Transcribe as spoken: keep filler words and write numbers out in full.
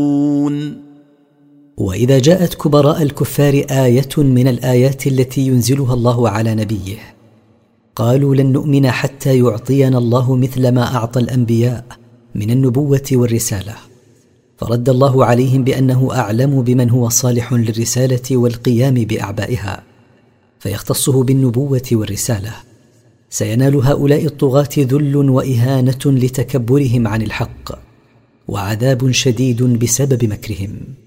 وإذا جاءت كبراء الكفار آية من الآيات التي ينزلها الله على نبيه قالوا لن نؤمن حتى يعطينا الله مثل ما أعطى الأنبياء من النبوة والرسالة، فرد الله عليهم بأنه أعلم بمن هو صالح للرسالة والقيام بأعبائها فيختصه بالنبوة والرسالة. سينال هؤلاء الطغاة ذل وإهانة لتكبرهم عن الحق، وعذاب شديد بسبب مكرهم.